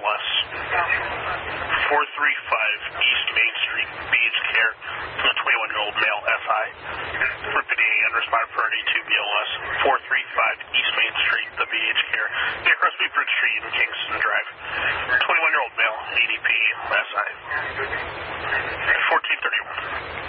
BLS. 435 East Main Street, BH Care, 21-year-old male FI. Repeating again, responded for RD2 BLS. 435 East Main Street, the BH Care, across Beeford Street and Kingston Drive. 21-year-old male, ADP, SI.